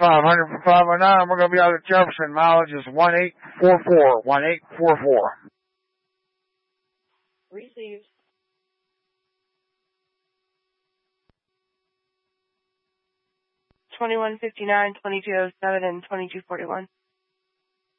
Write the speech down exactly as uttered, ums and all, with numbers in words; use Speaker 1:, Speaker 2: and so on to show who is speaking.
Speaker 1: five hundred for five oh nine. We're going to be out at Jefferson. Mileage is one eight four four. one eight four four.
Speaker 2: Received. twenty-one fifty-nine, twenty-two oh seven, and twenty-two forty-one.